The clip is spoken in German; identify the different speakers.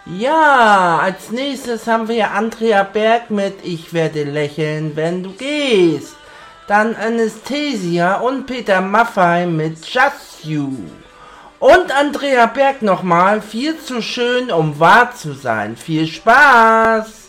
Speaker 1: Ja, als nächstes haben wir Andrea Berg mit Ich werde lächeln, wenn du gehst. Dann Anastasia und Peter Maffay mit Just You. Und Andrea Berg nochmal, viel zu schön, um wahr zu sein. Viel Spaß!